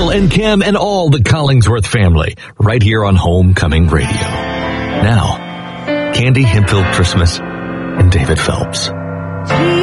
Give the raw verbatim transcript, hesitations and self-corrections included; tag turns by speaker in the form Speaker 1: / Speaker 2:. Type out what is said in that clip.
Speaker 1: Bill and Kim and all the Collingsworth family right here on Homecoming Radio. Now, Candy Hemphill Christmas and David Phelps.